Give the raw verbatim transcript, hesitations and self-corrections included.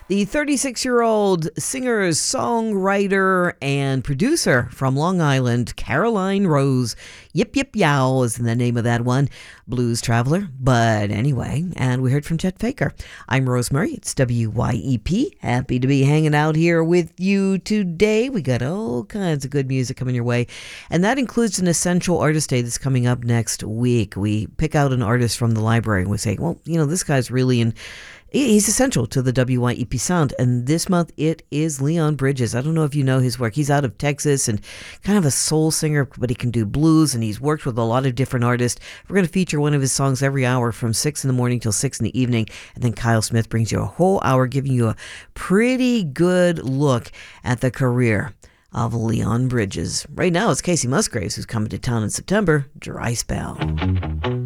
The thirty-six-year-old singer, songwriter, and producer from Long Island, Caroline Rose. Yip Yip Yow is the name of that one. Blues Traveler. But anyway, and we heard from Chet Faker. I'm Rosemary. It's W Y E P. Happy to be hanging out here with you today. We got all kinds of good music coming your way. And that includes an Essential Artist Day that's coming up next week. We pick out an artist from the library and we say, well, you know, this guy's really in... He's essential to the W Y E P sound, and this month it is Leon Bridges. I don't know if you know his work. He's out of Texas and kind of a soul singer, but he can do blues, and he's worked with a lot of different artists. We're going to feature one of his songs every hour from six in the morning till six in the evening, and then Kyle Smith brings you a whole hour giving you a pretty good look at the career of Leon Bridges. Right now it's Casey Musgraves, who's coming to town in September, Dry Spell.